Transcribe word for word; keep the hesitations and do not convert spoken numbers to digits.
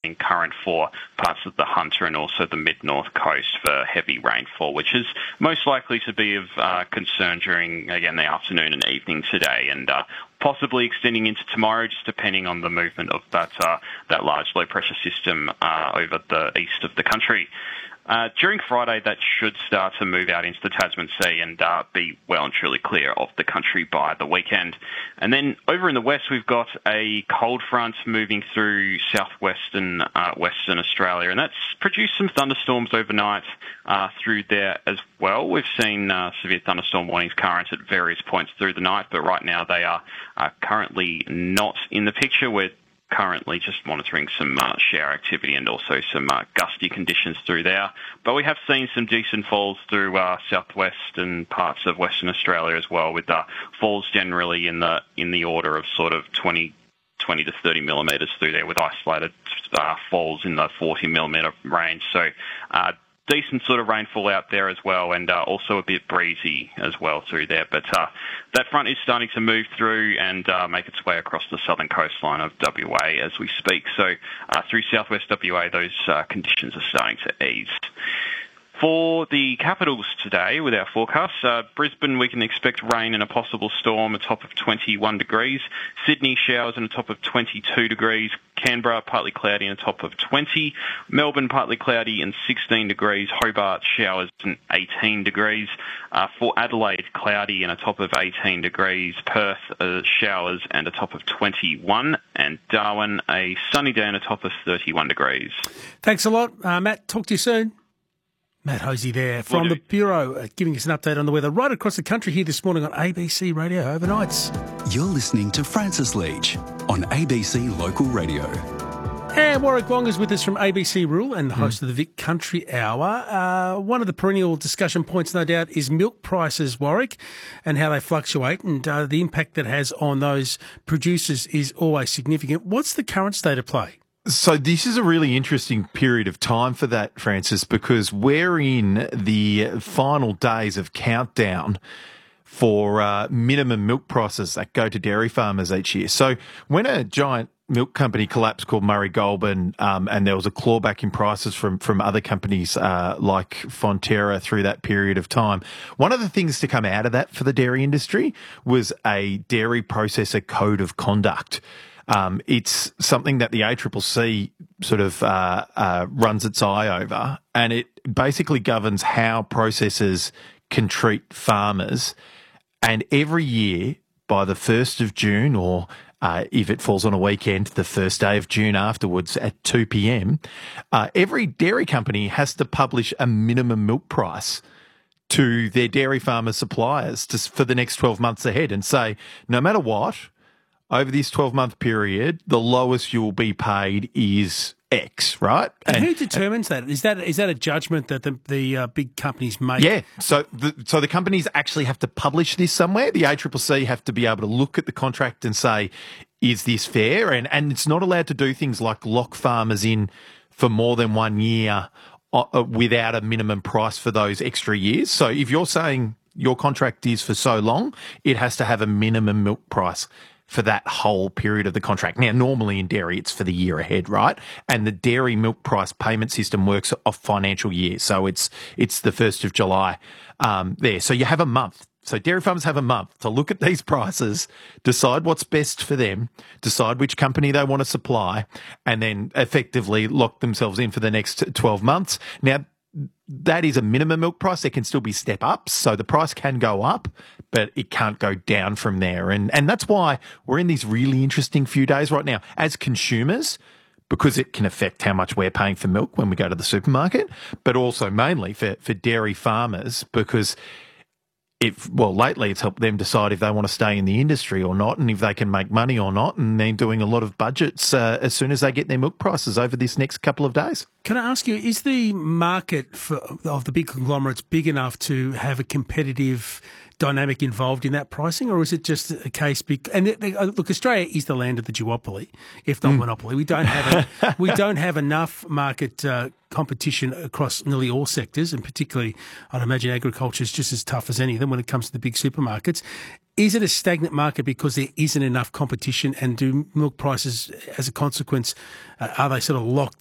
indicating current for parts of the Hunter and also the mid-north coast for heavy rainfall, which is most likely to be of uh, concern during, again, the afternoon and evening today, and uh, possibly extending into tomorrow, just depending on the movement of that uh, that large low-pressure system uh, over the east of the country. Uh, during Friday, that should start to move out into the Tasman Sea and uh, be well and truly clear of the country by the weekend. And then over in the west, we've got a cold front moving through southwestern uh, Western Australia, and that's produced some thunderstorms overnight uh, through there as well. We've seen uh, severe thunderstorm warnings current at various points through the night, but right now they are uh, currently not in the picture. We're currently just monitoring some uh, shower activity and also some uh, gusty conditions through there. But we have seen some decent falls through uh, southwest and parts of Western Australia as well, with uh, falls generally in the in the order of sort of twenty, twenty to thirty millimetres through there, with isolated uh, falls in the forty millimetre range. So uh, decent sort of rainfall out there as well, and uh, also a bit breezy as well through there. But uh, that front is starting to move through and uh, make its way across the southern coastline of W A as we speak. So uh, through southwest W A, those uh, conditions are starting to ease. For the capitals today, with our forecast, uh, Brisbane, we can expect rain and a possible storm, a top of twenty-one degrees. Sydney, showers and a top of twenty-two degrees. Canberra, partly cloudy and a top of twenty. Melbourne, partly cloudy and sixteen degrees. Hobart, showers and eighteen degrees. Uh, for Adelaide, cloudy and a top of eighteen degrees. Perth, uh, showers and a top of twenty-one. And Darwin, a sunny day and a top of thirty-one degrees. Thanks a lot, uh, Matt. Talk to you soon. Matt Hosey there from the Bureau, uh, giving us an update on the weather right across the country here this morning on A B C Radio Overnights. You're listening to Francis Leach on A B C Local Radio. And Warwick Wong is with us from A B C Rural and the host mm. of the Vic Country Hour. Uh, one of the perennial discussion points, no doubt, is milk prices, Warwick, and how they fluctuate, and uh, the impact that has on those producers is always significant. What's the current state of play? So this is a really interesting period of time for that, Francis, because we're in the final days of countdown for uh, minimum milk prices that go to dairy farmers each year. So when a giant milk company collapsed called Murray Goulburn, um, and there was a clawback in prices from, from other companies uh, like Fonterra through that period of time, one of the things to come out of that for the dairy industry was a dairy processor code of conduct. Um, it's something that the A C C C sort of uh, uh, runs its eye over, and it basically governs how processors can treat farmers. And every year, by the first of June, or uh, if it falls on a weekend, the first day of June afterwards at two p.m, uh, every dairy company has to publish a minimum milk price to their dairy farmer suppliers to, for the next twelve months ahead, and say, no matter what, over this twelve-month period, the lowest you'll be paid is X, right? And, and who determines that? Is that is that a judgment that the the uh, big companies make? Yeah. So the so the companies actually have to publish this somewhere. The A C C C have to be able to look at the contract and say, is this fair? And and it's not allowed to do things like lock farmers in for more than one year uh, without a minimum price for those extra years. So if you're saying your contract is for so long, it has to have a minimum milk price for that whole period of the contract. Now, normally in dairy, it's for the year ahead, right? And the dairy milk price payment system works off financial year. So it's it's the first of July um, there. So you have a month. So dairy farmers have a month to look at these prices, decide what's best for them, decide which company they want to supply, and then effectively lock themselves in for the next twelve months. Now, that is a minimum milk price. There can still be step ups, so the price can go up, but it can't go down from there. And and that's why we're in these really interesting few days right now as consumers, because it can affect how much we're paying for milk when we go to the supermarket, but also mainly for, for dairy farmers, because if, well, lately it's helped them decide if they want to stay in the industry or not, and if they can make money or not, and they're doing a lot of budgets uh, as soon as they get their milk prices over this next couple of days. Can I ask you, is the market for, of the big conglomerates big enough to have a competitive dynamic involved in that pricing, or is it just a case? Be- and look, Australia is the land of the duopoly, if not mm. monopoly. We don't have a, we don't have enough market uh, competition across nearly all sectors, and particularly, I'd imagine agriculture is just as tough as any of them when it comes to the big supermarkets. Is it a stagnant market because there isn't enough competition, and do milk prices, as a consequence, uh, are they sort of locked